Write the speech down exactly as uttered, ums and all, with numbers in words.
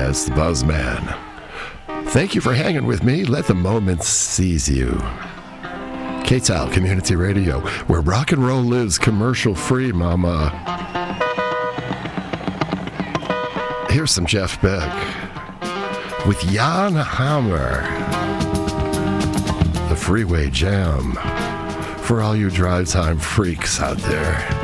That's the Buzzman. Thank you for hanging with me. Let the moment seize you. K-Tal Community Radio, where rock and roll lives commercial-free, mama. Here's some Jeff Beck with Jan Hammer. The Freeway Jam for all you drive time freaks out there.